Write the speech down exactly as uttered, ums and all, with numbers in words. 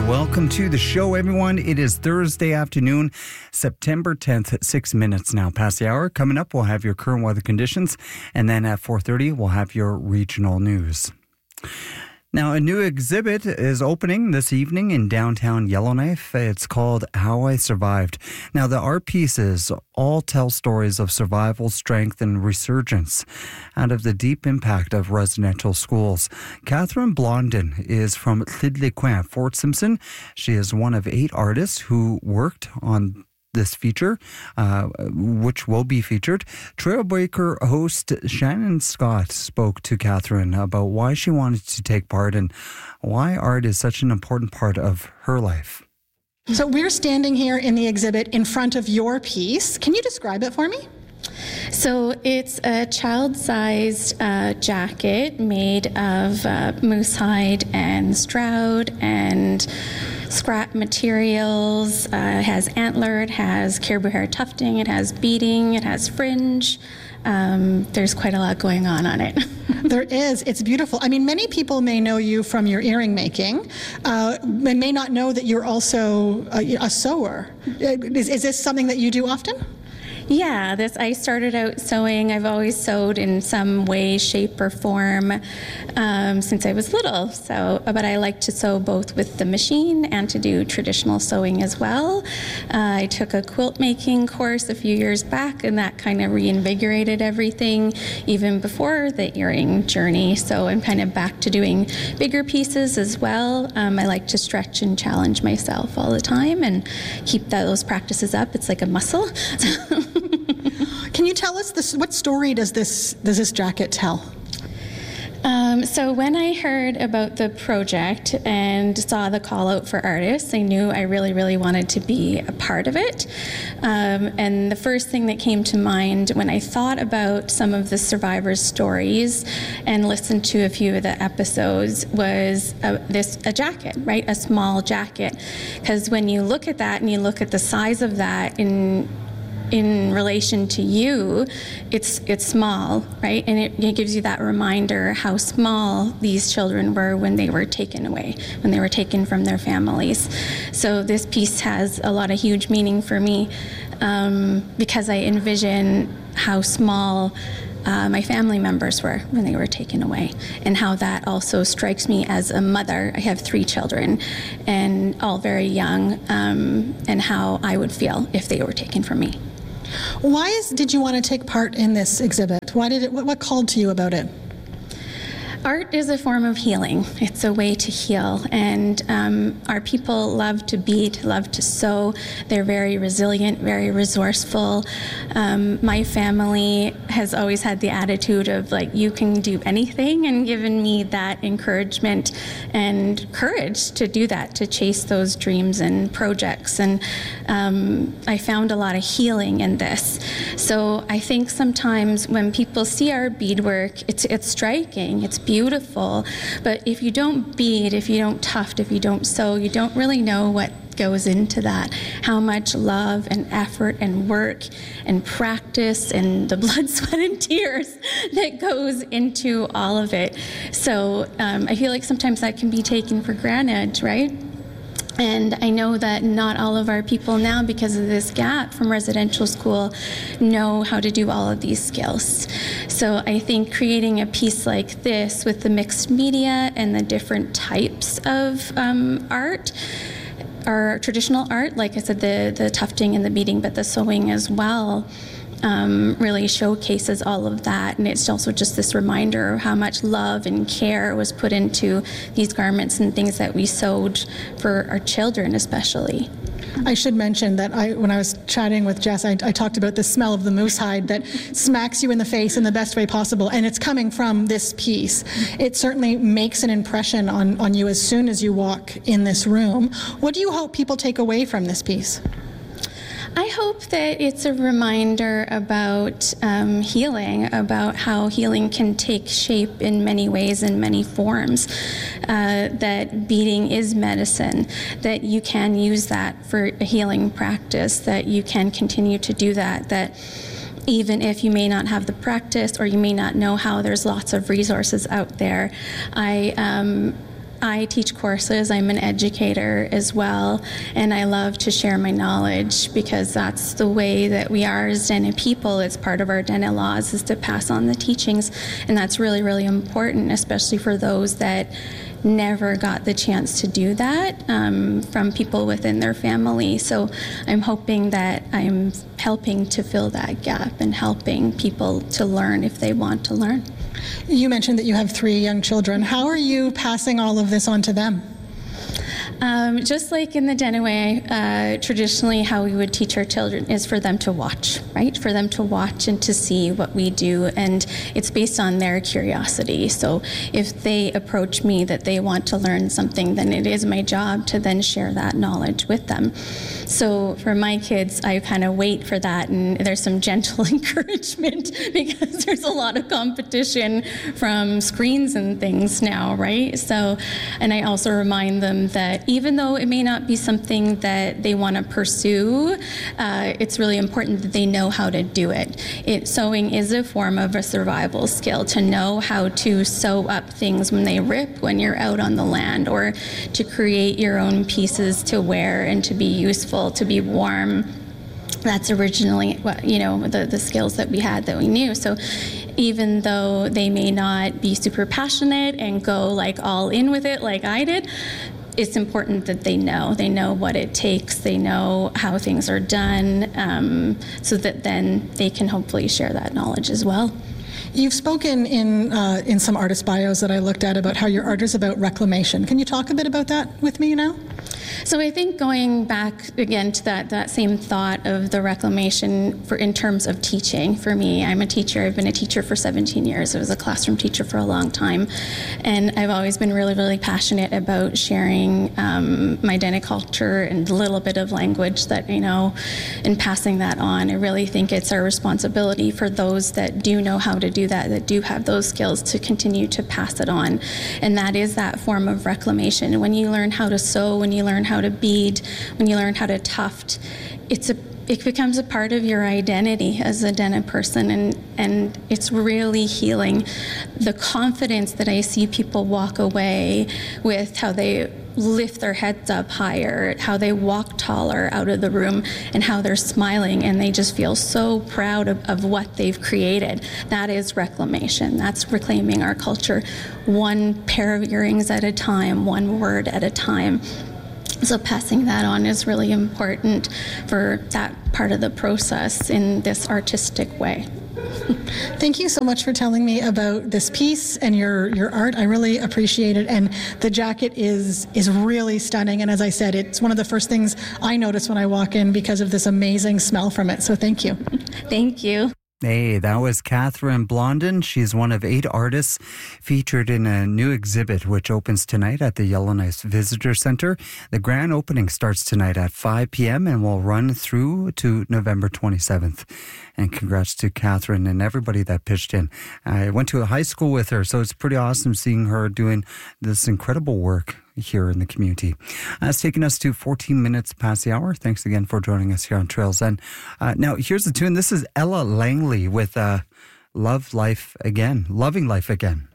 welcome to the show, everyone. It is Thursday afternoon, September tenth, six minutes now past the hour. Coming up, we'll have your current weather conditions, and then at four thirty, we'll have your regional news. Now, a new exhibit is opening this evening in downtown Yellowknife. It's called How I Survived. Now, the art pieces all tell stories of survival, strength, and resurgence out of the deep impact of residential schools. Catherine Blondin is from Llydliquin, Fort Simpson. She is one of eight artists who worked on this feature, uh, which will be featured. Trailbreaker host Shannon Scott spoke to Catherine about why she wanted to take part and why art is such an important part of her life. So we're standing here in the exhibit in front of your piece. Can you describe it for me? So it's a child-sized uh, jacket made of uh, moose hide and stroud and scrap materials. Uh, it has antler, it has caribou hair tufting, it has beading, it has fringe. Um, there's quite a lot going on on it. There is. It's beautiful. I mean, many people may know you from your earring making, uh, and may not know that you're also a, a sewer. Is, is this something that you do often? Yeah, this. I started out sewing. I've always sewed in some way, shape, or form um, since I was little. So, but I like to sew both with the machine and to do traditional sewing as well. Uh, I took a quilt making course a few years back, and that kind of reinvigorated everything, even before the earring journey. So I'm kind of back to doing bigger pieces as well. Um, I like to stretch and challenge myself all the time and keep that, those practices up. It's like a muscle. Can you tell us this? What story does this does this jacket tell? Um, so when I heard about the project and saw the call out for artists, I knew I really, really wanted to be a part of it. Um, and the first thing that came to mind when I thought about some of the survivors' stories and listened to a few of the episodes was a, this a jacket, right? A small jacket. Because when you look at that and you look at the size of that in in relation to you, it's it's small, right? And it, it gives you that reminder how small these children were when they were taken away, when they were taken from their families. So this piece has a lot of huge meaning for me um, because I envision how small Uh, my family members were when they were taken away, and how that also strikes me as a mother. I have three children, and all very young, um, and how I would feel if they were taken from me. Why is, did you want to take part in this exhibit? Why did it? What, what called to you about it? Art is a form of healing. It's a way to heal, and um, our people love to bead, love to sew. They're very resilient, very resourceful. Um, my family has always had the attitude of, like, you can do anything, and given me that encouragement and courage to do that, to chase those dreams and projects. And um, I found a lot of healing in this. So I think sometimes when people see our beadwork, it's it's striking, it's beautiful. Beautiful, but if you don't bead, if you don't tuft, if you don't sew, you don't really know what goes into that, how much love and effort and work and practice and the blood, sweat, and tears that goes into all of it. So um, I feel like sometimes that can be taken for granted, right? And I know that not all of our people now, because of this gap from residential school, know how to do all of these skills. So I think creating a piece like this with the mixed media and the different types of um, art, or traditional art, like I said, the, the tufting and the beading, but the sewing as well, Um, really showcases all of that. And it's also just this reminder of how much love and care was put into these garments and things that we sewed for our children especially. I should mention that I, when I was chatting with Jess, I, I talked about the smell of the moose hide that smacks you in the face in the best way possible, and it's coming from this piece. It certainly makes an impression on, on you as soon as you walk in this room. What do you hope people take away from this piece? I hope that it's a reminder about um, healing, about how healing can take shape in many ways, in many forms, uh, that beading is medicine, that you can use that for a healing practice, that you can continue to do that, that even if you may not have the practice or you may not know how, there's lots of resources out there. I um, I teach courses. I'm an educator as well, and I love to share my knowledge because that's the way that we are as Dene people. It's part of our Dene laws is to pass on the teachings, and that's really, really important, especially for those that never got the chance to do that um, from people within their family. So I'm hoping that I'm helping to fill that gap and helping people to learn if they want to learn. You mentioned that you have three young children. How are you passing all of this on to them? Um, just like in the Dene way, uh, traditionally how we would teach our children is for them to watch, right? For them to watch and to see what we do, and it's based on their curiosity. So if they approach me that they want to learn something, then it is my job to then share that knowledge with them. So for my kids, I kind of wait for that, and there's some gentle encouragement because there's a lot of competition from screens and things now, right? So, and I also remind them that even though it may not be something that they want to pursue, uh, it's really important that they know how to do it. it. Sewing is a form of a survival skill, to know how to sew up things when they rip when you're out on the land, or to create your own pieces to wear and to be useful, to be warm. That's originally what, you know, the, the skills that we had that we knew. So even though they may not be super passionate and go like all in with it like I did, it's important that they know. They know what it takes. They know how things are done, um, so that then they can hopefully share that knowledge as well. You've spoken in uh, in some artist bios that I looked at about how your art is about reclamation. Can you talk a bit about that with me now? So I think going back again to that, that same thought of the reclamation for in terms of teaching, for me, I'm a teacher. I've been a teacher for seventeen years. I was a classroom teacher for a long time. And I've always been really, really passionate about sharing um, my Dene culture and a little bit of language that I know and passing that on. I really think it's our responsibility for those that do know how to do that, that do have those skills, to continue to pass it on. And that is that form of reclamation. When you learn how to sew, when you learn how to bead, when you learn how to tuft, it's a it becomes a part of your identity as a Dene person, and, and it's really healing. The confidence that I see people walk away with, how they lift their heads up higher, how they walk taller out of the room, and how they're smiling and they just feel so proud of, of what they've created. That is reclamation. That's reclaiming our culture, one pair of earrings at a time, one word at a time. So passing that on is really important for that part of the process in this artistic way. Thank you so much for telling me about this piece and your, your art. I really appreciate it. And the jacket is is really stunning. And as I said, it's one of the first things I notice when I walk in because of this amazing smell from it. So thank you. Thank you. Hey, that was Catherine Blondin. She's one of eight artists featured in a new exhibit which opens tonight at the Yellowknife Visitor Center. The grand opening starts tonight at five p.m. and will run through to November twenty-seventh. And congrats to Catherine and everybody that pitched in. I went to a high school with her, so it's pretty awesome seeing her doing this incredible work here in the community. Uh, it's taken us to fourteen minutes past the hour. Thanks again for joining us here on Trails End. Uh, now, here's the tune. This is Ella Langley with uh, Love Life Again, Loving Life Again.